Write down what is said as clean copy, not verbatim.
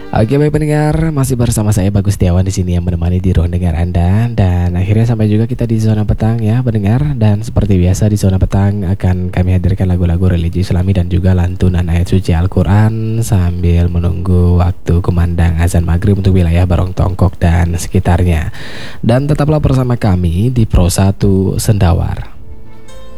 Oke baik pendengar, masih bersama saya Bagus Setiawan di sini yang menemani di ruang dengar Anda. Dan akhirnya sampai juga kita di zona petang ya pendengar. Dan seperti biasa di zona petang akan kami hadirkan lagu-lagu religi Islami dan juga lantunan ayat suci Al-Quran sambil menunggu waktu kumandang azan maghrib untuk wilayah Barong Tongkok dan sekitarnya. Dan tetaplah bersama kami di Pro 1 Sendawar.